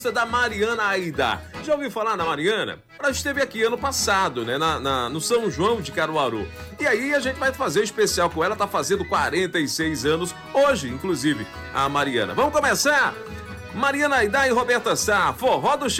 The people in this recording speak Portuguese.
Da Mariana Aida. Já ouviu falar na Mariana? Ela esteve aqui ano passado, né? No São João de Caruaru. E aí a gente vai fazer um especial com ela, tá fazendo 46 anos, hoje, inclusive, a Mariana. Vamos começar? Mariana Aida e Roberta Sá, Forró do